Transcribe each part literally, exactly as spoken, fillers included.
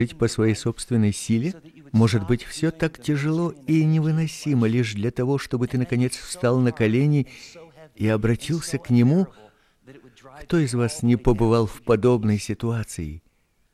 жить по своей собственной силе? Может быть, все так тяжело и невыносимо лишь для того, чтобы ты, наконец, встал на колени и обратился к Нему? Кто из вас не побывал в подобной ситуации?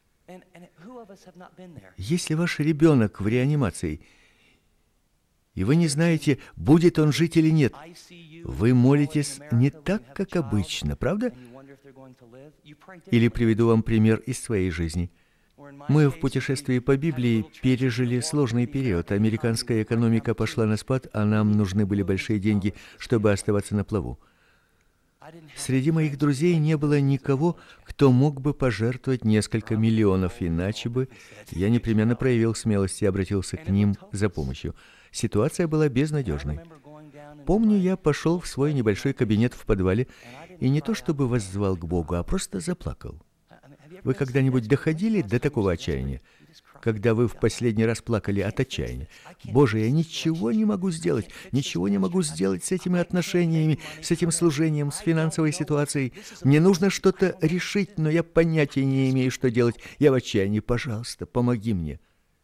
Если ваш ребенок в реанимации, и вы не знаете, будет он жить или нет, вы молитесь не так, как обычно, правда? Или приведу вам пример из своей жизни. Мы в путешествии по Библии пережили сложный период. Американская экономика пошла на спад, а нам нужны были большие деньги, чтобы оставаться на плаву. Среди моих друзей не было никого, кто мог бы пожертвовать несколько миллионов, иначе бы я непременно проявил смелость и обратился к ним за помощью. Ситуация была безнадежной. Помню, я пошел в свой небольшой кабинет в подвале и не то чтобы воззвал к Богу, а просто заплакал. Вы когда-нибудь доходили до такого отчаяния? Когда вы в последний раз плакали от отчаяния? Боже, я ничего не могу сделать, ничего не могу сделать с этими отношениями, с этим служением, с финансовой ситуацией. Мне нужно что-то решить, но я понятия не имею, что делать. Я в отчаянии. Пожалуйста, помоги мне.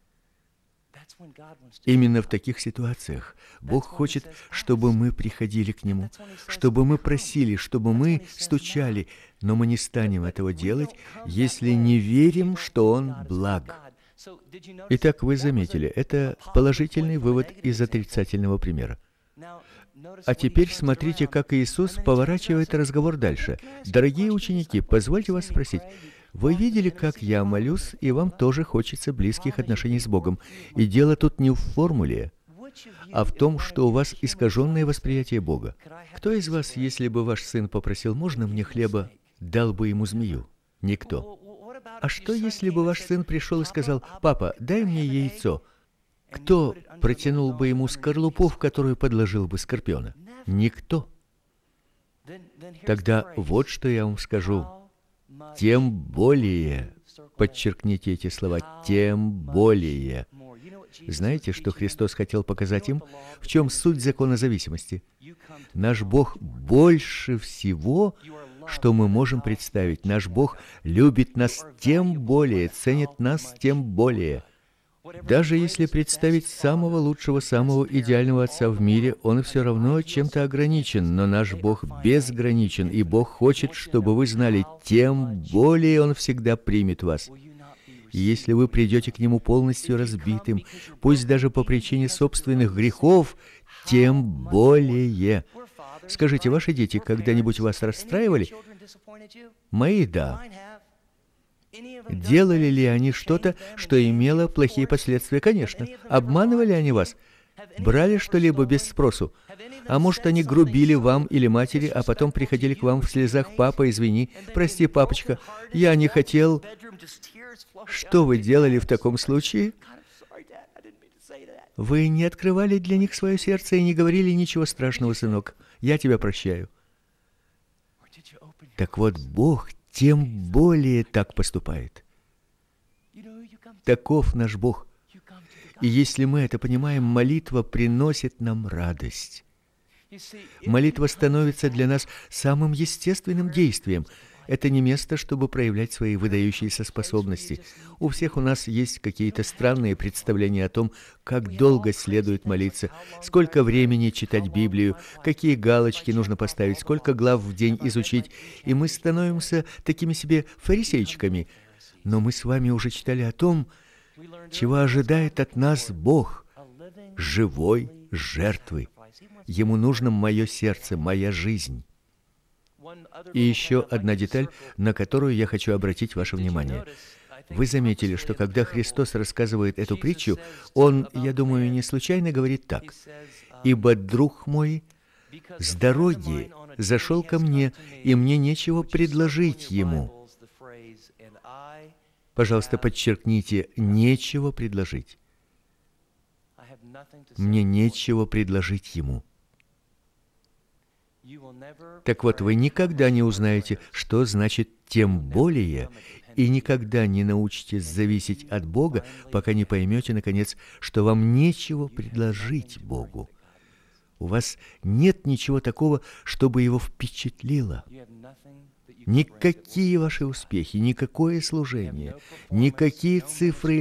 Именно в таких ситуациях Бог хочет, чтобы мы приходили к Нему, чтобы мы просили, чтобы мы стучали, но мы не станем этого делать, если не верим, что Он благ. Итак, вы заметили, это положительный вывод из отрицательного примера. А теперь смотрите, как Иисус поворачивает разговор дальше. Дорогие ученики, позвольте вас спросить, вы видели, как я молюсь, и вам тоже хочется близких отношений с Богом. И дело тут не в формуле, а в том, что у вас искаженное восприятие Бога. Кто из вас, если бы ваш сын попросил, можно мне хлеба, дал бы ему змею? Никто. А что, если бы ваш сын пришел и сказал, папа, дай мне яйцо? Кто протянул бы ему скорлупу, в которую подложил бы скорпиона? Никто. Тогда вот что я вам скажу. Тем более, подчеркните эти слова, тем более. Знаете, что Христос хотел показать им? В чем суть закона зависимости? Наш Бог больше всего, что мы можем представить. Наш Бог любит нас тем более, ценит нас тем более. Даже если представить самого лучшего, самого идеального отца в мире, он все равно чем-то ограничен, но наш Бог безграничен, и Бог хочет, чтобы вы знали, тем более Он всегда примет вас. И если вы придете к Нему полностью разбитым, пусть даже по причине собственных грехов, тем более. Скажите, ваши дети когда-нибудь вас расстраивали? Мои – да. Делали ли они что-то, что имело плохие последствия? Конечно. Обманывали они вас? Брали что-либо без спросу? А может, они грубили вам или матери, а потом приходили к вам в слезах: «Папа, извини, прости, папочка, я не хотел». Что вы делали в таком случае? Вы не открывали для них свое сердце и не говорили: «Ничего страшного, сынок, я тебя прощаю». Так вот, Бог тем более так поступает. Таков наш Бог. И если мы это понимаем, молитва приносит нам радость. Молитва становится для нас самым естественным действием. Это не место, чтобы проявлять свои выдающиеся способности. У всех у нас есть какие-то странные представления о том, как долго следует молиться, сколько времени читать Библию, какие галочки нужно поставить, сколько глав в день изучить, и мы становимся такими себе фарисейчиками. Но мы с вами уже читали о том, чего ожидает от нас Бог – живой жертвы. Ему нужно мое сердце, моя жизнь. И еще одна деталь, на которую я хочу обратить ваше внимание. Вы заметили, что когда Христос рассказывает эту притчу, Он, я думаю, не случайно говорит так: «Ибо друг мой с дороги зашел ко мне, и мне нечего предложить ему». Пожалуйста, подчеркните: «нечего предложить». Мне нечего предложить ему. Так вот, вы никогда не узнаете, что значит «тем более», и никогда не научитесь зависеть от Бога, пока не поймете, наконец, что вам нечего предложить Богу. У вас нет ничего такого, чтобы Его впечатлило. Никакие ваши успехи, никакое служение, никакие цифры